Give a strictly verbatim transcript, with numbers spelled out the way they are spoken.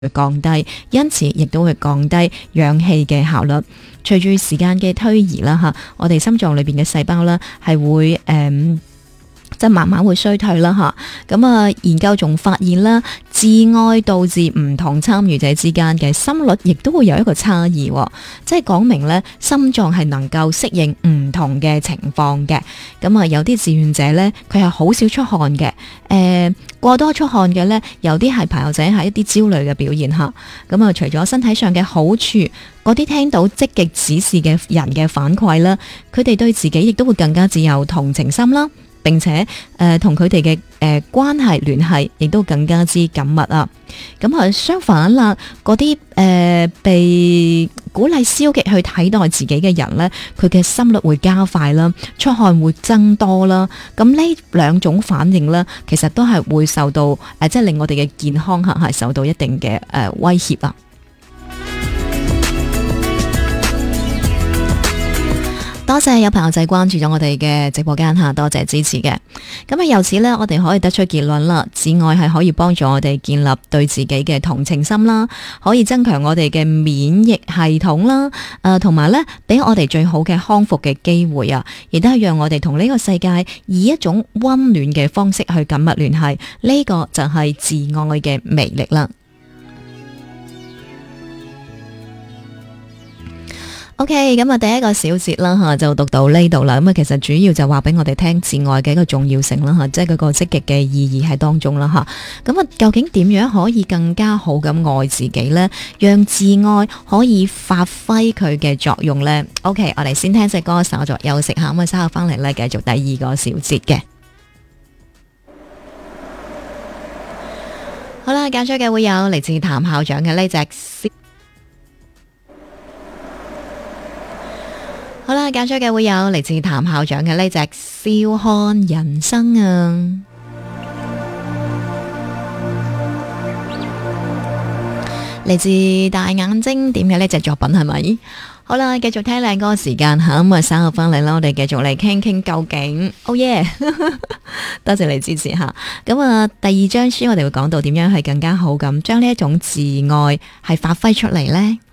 降低，因此亦都會降低氧氣嘅效率。隨住時間嘅推移啦，吓，我哋心臟裏邊嘅細胞啦係會誒。嗯即係慢慢會衰退啦吓，咁啊研究仲發現啦，自愛導致唔同參與者之間嘅心率亦都會有一個差異，即係講明咧心臟係能夠適應唔同嘅情況嘅。咁啊有啲志願者咧，佢係好少出汗嘅，誒、呃、過多出汗嘅咧，有啲係朋友仔係一啲焦慮嘅表現吓。咁啊除咗身體上嘅好處，嗰啲聽到積極指示嘅人嘅反饋啦，佢哋對自己亦都會更加之有同情心啦。並且誒同佢哋嘅誒關係聯繫亦都更加之緊密啊！咁啊相反啦，嗰啲誒被鼓勵消極去睇待自己嘅人咧，佢嘅心率會加快啦，出汗會增多啦。咁呢兩種反應咧，其實都係會受到誒、呃，即係令我哋嘅健康嚇係受到一定嘅誒、呃、威脅啊！多謝有朋友仔關注咗我哋嘅直播間吓，多謝支持嘅。咁啊，由此呢，我哋可以得出結論啦，自愛係可以幫助我哋建立對自己嘅同情心啦，可以增強我哋嘅免疫系統啦，誒、呃，同埋呢，俾我哋最好嘅康復嘅機會啊，亦都係讓我哋同呢個世界以一種溫暖嘅方式去緊密聯繫，呢、這個就係自愛嘅魅力啦。OK， 咁啊，第一個小節啦吓，就讀到呢度啦。咁啊，其實主要就話俾我哋聽自愛嘅一個重要性啦吓，即係嗰個積極嘅意義喺當中啦吓。咁啊，究竟點樣可以更加好咁愛自己呢？讓自愛可以發揮佢嘅作用呢？ OK， 我哋先聽隻歌，稍作休息下，咁啊，稍後翻嚟咧，繼續第二個小節嘅。好啦，揀咗嘅會有嚟自譚校長嘅呢隻。好啦，揀咗嘅會有嚟自譚校長嘅呢隻笑看人生啊，嚟自大眼睛點嘅呢隻作品係咪？好啦，繼續聽靚歌時間吓，咁啊稍後翻嚟啦，我哋繼續嚟傾傾究竟，Oh yeah， 多謝你支持吓。咁啊，第二章書我哋會講到點樣係更加好咁將呢一種自愛係發揮出嚟呢？